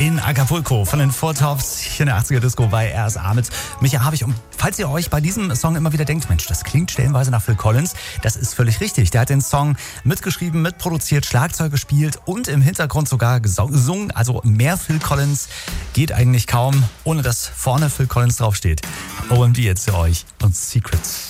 in Acapulco von den Four Tops hier in der 80er Disco bei RSA mit Micha Habich. Und falls ihr euch bei diesem Song immer wieder denkt, Mensch, das klingt stellenweise nach Phil Collins, das ist völlig richtig. Der hat den Song mitgeschrieben, mitproduziert, Schlagzeug gespielt und im Hintergrund sogar gesungen. Also mehr Phil Collins geht eigentlich kaum, ohne dass vorne Phil Collins draufsteht. OMD jetzt für euch und Secrets.